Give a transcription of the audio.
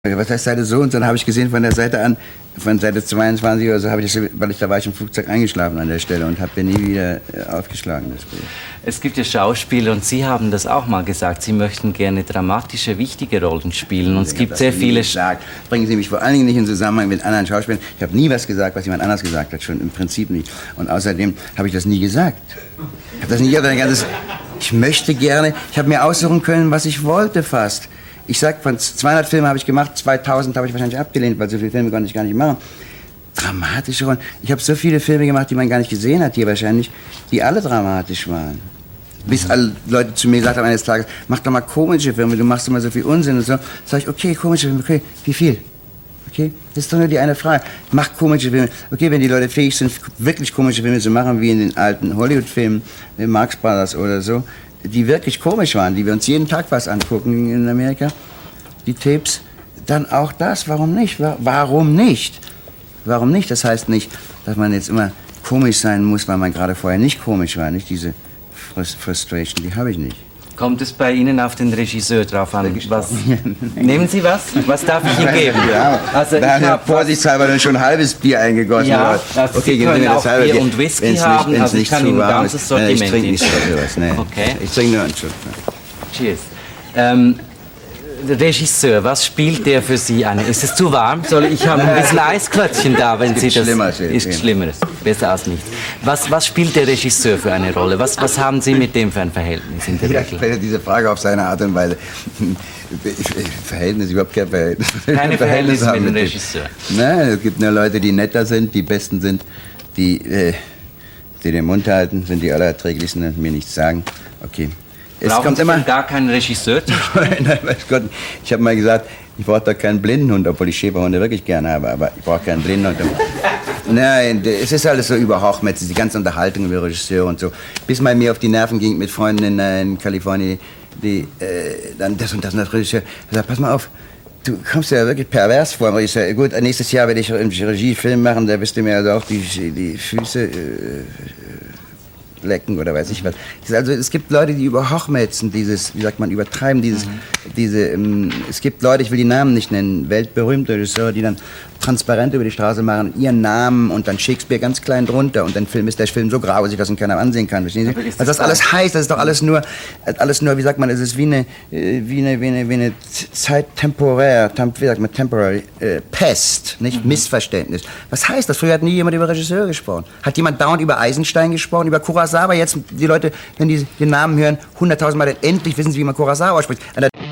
Was heißt Seite so? Und dann habe ich gesehen von der Seite an, von Seite 22 oder so, da war ich im Flugzeug eingeschlafen an der Stelle und habe nie wieder aufgeschlagen, das Buch. Es gibt ja Schauspieler und Sie haben das auch mal gesagt, Sie möchten gerne dramatische, wichtige Rollen spielen und es gibt sehr viele... Bringen Sie mich vor allen Dingen nicht in Zusammenhang mit anderen Schauspielern. Ich habe nie was gesagt, was jemand anders gesagt hat, schon im Prinzip nicht. Und außerdem habe ich das nie gesagt. Ich habe das nie gesagt. Ich möchte gerne, ich habe mir aussuchen können, was ich wollte fast. Ich sag, von 200 Filmen habe ich gemacht, 2000 habe ich wahrscheinlich abgelehnt, weil so viele Filme konnte ich gar nicht machen. Dramatische Rollen. Ich habe so viele Filme gemacht, die man gar nicht gesehen hat hier wahrscheinlich, die alle dramatisch waren. Bis alle Leute zu mir gesagt haben eines Tages, mach doch mal komische Filme, du machst immer so viel Unsinn und so. Sag ich, okay, komische Filme, okay, wie viel? Okay, das ist doch nur die eine Frage. Mach komische Filme. Okay, wenn die Leute fähig sind, wirklich komische Filme zu machen, wie in den alten Hollywood-Filmen, den Marx Brothers oder so, die wirklich komisch waren, die wir uns jeden Tag was angucken in Amerika, die Tapes, dann auch das, warum nicht? Warum nicht? Warum nicht? Das heißt nicht, dass man jetzt immer komisch sein muss, weil man gerade vorher nicht komisch war, nicht? Diese Frustration, die habe ich nicht. Kommt es bei Ihnen auf den Regisseur drauf an? Nehmen Sie was? Was darf ich Ihnen geben? Ja, also ich habe vorsichtshalber dann schon ein halbes Bier eingegossen. Ja, also okay, Sie können auch Bier und Whisky haben, also ich kann Ihnen ein ganzes Sortiment ich trinke nicht sowas, nee. Okay. Ich trinke nur einen Schluck. Cheers. Der Regisseur, was spielt der für Sie an? Ist es zu warm? Ich habe ein bisschen Eisklötzchen da, wenn Sie das... Ist Schlimmeres, besser als nichts. Was spielt der Regisseur für eine Rolle? Was haben Sie mit dem für ein Verhältnis in der Regel? Ich stelle diese Frage auf seine Art und Weise. Verhältnis, überhaupt kein Verhältnis. Keine Verhältnis mit dem Regisseur? Nein, es gibt nur Leute, die netter sind, die Besten sind, die den Mund halten, sind die allererträglichsten und mir nichts sagen. Okay. Brauchen Sie denn gar keinen Regisseur? Nein, weiß Gott. Ich habe mal gesagt, ich brauche doch keinen Blindenhund, obwohl ich Schäferhunde wirklich gerne habe, aber ich brauche keinen Blindenhund. Nein, es ist alles so überhochmätzig, die ganze Unterhaltung über Regisseure und so. Bis mal mir auf die Nerven ging mit Freunden in Kalifornien, die dann das und das Regisseur. Ich sag, pass mal auf, du kommst ja wirklich pervers vor. Ich sag, gut, nächstes Jahr werde ich einen Regiefilm machen, da wirst du mir also auch die Füße lecken oder weiß ich was. Also es gibt Leute, die überhochmätzen, dieses, wie sagt man, übertreiben, es gibt Leute, ich will die Namen nicht nennen, weltberühmte Regisseure, die dann transparent über die Straße machen, ihren Namen und dann Shakespeare ganz klein drunter und dann ist der Film so grausig, dass ihn keiner ansehen kann. Verstehen Sie? Was das alles heißt, das ist doch alles nur, wie sagt man, es ist wie eine Zeit temporär, wie sagt man, temporary, Pest, nicht Missverständnis. Was heißt das? Früher hat nie jemand über Regisseure gesprochen. Hat jemand dauernd über Eisenstein gesprochen, über Kurosawa? Jetzt, die Leute, wenn die den Namen hören, 100.000 Mal, endlich wissen sie, wie man Kurosawa spricht.